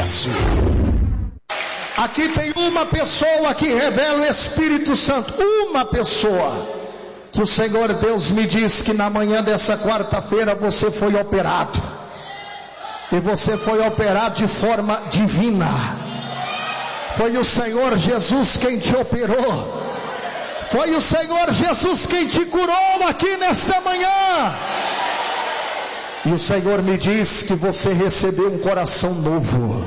sucesso. Aqui tem uma pessoa que revela o Espírito Santo. Uma pessoa. Que o Senhor Deus me diz que na manhã dessa quarta-feira você foi operado. E você foi operado de forma divina. Foi o Senhor Jesus quem te operou. Foi o Senhor Jesus quem te curou aqui nesta manhã. E o Senhor me diz que você recebeu um coração novo.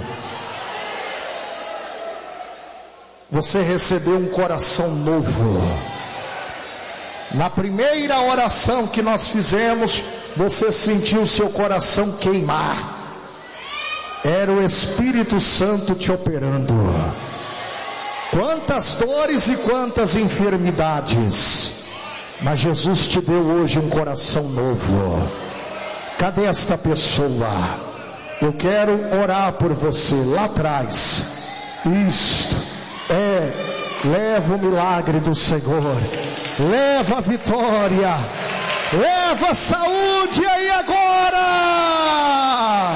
Você recebeu um coração novo. Na primeira oração que nós fizemos, você sentiu o seu coração queimar. Era o Espírito Santo te operando. Quantas dores e quantas enfermidades. Mas Jesus te deu hoje um coração novo. Cadê esta pessoa? Eu quero orar por você lá atrás. Isto leva o milagre do Senhor. Leva a vitória. Leva a saúde aí agora.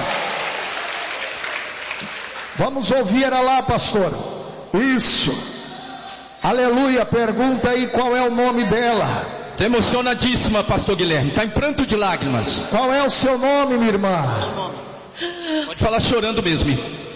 Vamos ouvir ela lá, pastor. Isso. Aleluia. Pergunta aí qual é o nome dela. Está emocionadíssima, pastor Guilherme. Está em pranto de lágrimas. Qual é o seu nome, minha irmã? Pode falar chorando mesmo.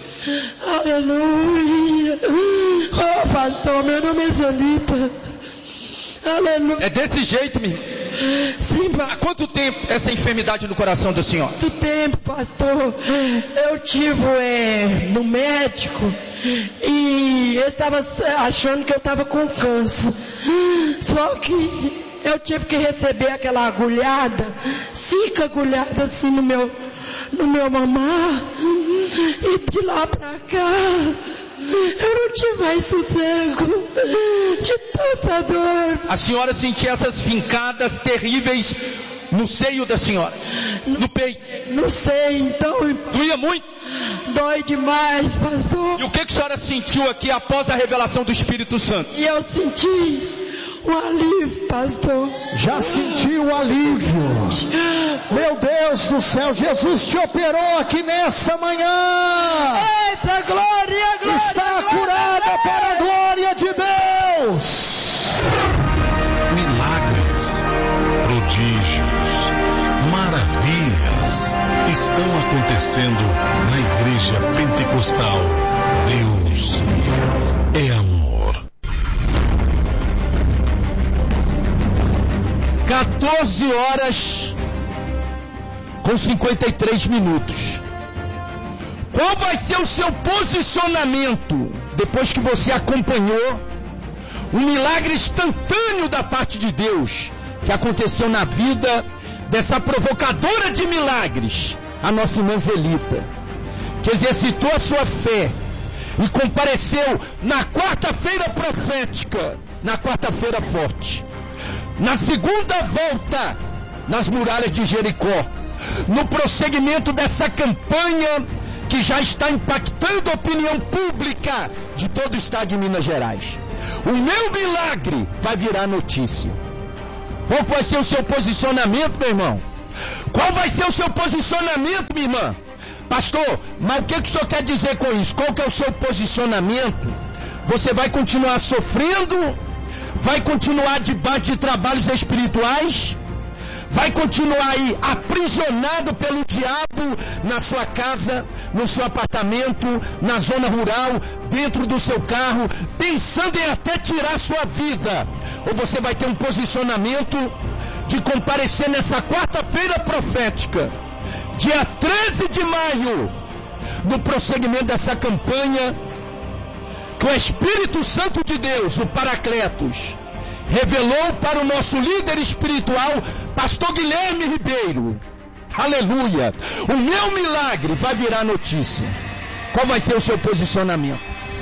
Aleluia. Oh, pastor, meu nome é Zelipa. Aleluia. É desse jeito, minha irmã? Sim, há quanto tempo essa enfermidade no coração da senhora? Muito tempo, pastor. Eu tive no médico e eu estava achando que eu estava com câncer. Só que eu tive que receber aquela agulhada, 5 agulhadas assim no meu mamar. E de lá pra cá eu não tive mais sossego de tanta dor. A senhora sentia essas fincadas terríveis no seio da senhora? No peito? Não sei, então... Doía muito? Dói demais, pastor. E o que a senhora sentiu aqui após a revelação do Espírito Santo? E eu senti um alívio, pastor. Já sentiu o alívio? Meu Deus do céu, Jesus te operou aqui nesta manhã. Eita, glória, glória. Está curada para a glória de Deus. Milagres, prodígios, maravilhas estão acontecendo na Igreja Pentecostal. Deus é amor. 14 horas com 53 minutos. Qual vai ser o seu posicionamento depois que você acompanhou um milagre instantâneo da parte de Deus que aconteceu na vida dessa provocadora de milagres, a nossa irmã Zelita, que exercitou a sua fé e compareceu na quarta-feira profética, na quarta-feira forte, na segunda volta nas muralhas de Jericó, no prosseguimento dessa campanha que já está impactando a opinião pública de todo o estado de Minas Gerais. O meu milagre vai virar notícia. Qual vai ser o seu posicionamento, meu irmão? Qual vai ser o seu posicionamento, minha irmã? Pastor, mas o que o senhor quer dizer com isso? Qual que é o seu posicionamento? Você vai continuar sofrendo? Vai continuar debaixo de trabalhos espirituais? Vai continuar aí aprisionado pelo diabo na sua casa, no seu apartamento, na zona rural, dentro do seu carro, pensando em até tirar sua vida? Ou você vai ter um posicionamento de comparecer nessa quarta-feira profética, dia 13 de maio, no prosseguimento dessa campanha, que o Espírito Santo de Deus, o Paracletos, revelou para o nosso líder espiritual, pastor Guilherme Ribeiro. Aleluia! O meu milagre vai virar notícia. Qual vai ser o seu posicionamento?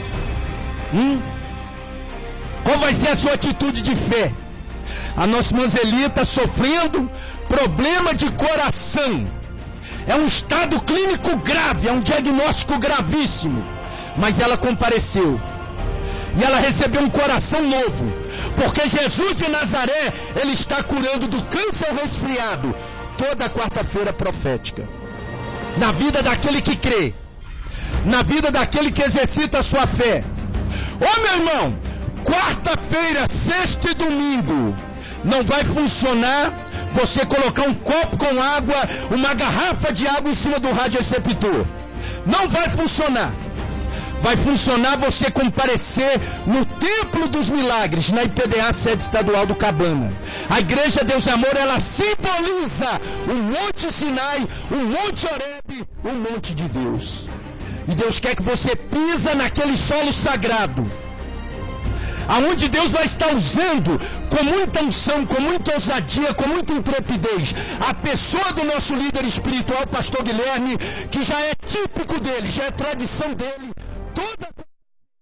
Qual vai ser a sua atitude de fé? A nossa irmã Zelita sofrendo problema de coração. É um estado clínico grave, é um diagnóstico gravíssimo. Mas ela compareceu. E ela recebeu um coração novo. Porque Jesus de Nazaré, Ele está curando do câncer ao resfriado. Toda quarta-feira profética. Na vida daquele que crê. na vida daquele que exercita a sua fé. Ô meu irmão, quarta-feira, sexta e domingo, não vai funcionar você colocar um copo com água, uma garrafa de água em cima do radioreceptor. Não vai funcionar. Vai funcionar você comparecer no Templo dos Milagres, na IPDA, sede estadual do Cabana. A Igreja Deus Amor, ela simboliza o Monte Sinai, o Monte Horebe, o Monte de Deus. E Deus quer que você pisa naquele solo sagrado, aonde Deus vai estar usando com muita unção, com muita ousadia, com muita intrepidez, a pessoa do nosso líder espiritual, pastor Guilherme, que já é típico dele, já é tradição dele, toda